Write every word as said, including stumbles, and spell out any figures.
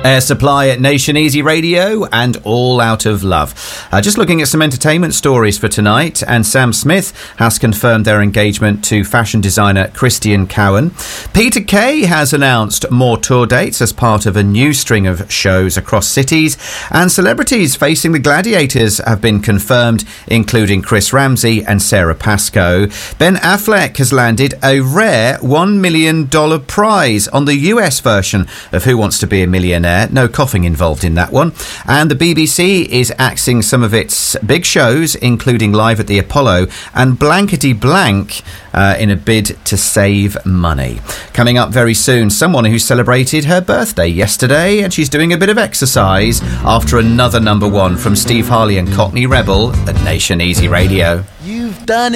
Air Supply at Nation Easy Radio and All Out of Love. Uh, just looking at some entertainment stories for tonight, and Sam Smith has confirmed their engagement to fashion designer Christian Cowan. Peter Kay has announced more tour dates as part of a new string of shows across cities, and celebrities facing the Gladiators have been confirmed, including Chris Ramsey and Sarah Pascoe. Ben Affleck has landed a rare one million dollars prize on the U S version of Who Wants to Be a Millionaire. No coughing involved in that one. And the B B C is axing some of its big shows, including Live at the Apollo and Blankety Blank, uh, in a bid to save money. Coming up very soon, someone who celebrated her birthday yesterday, and she's doing a bit of exercise after another number one from Steve Harley and Cockney Rebel at Nation Easy Radio. You've done it.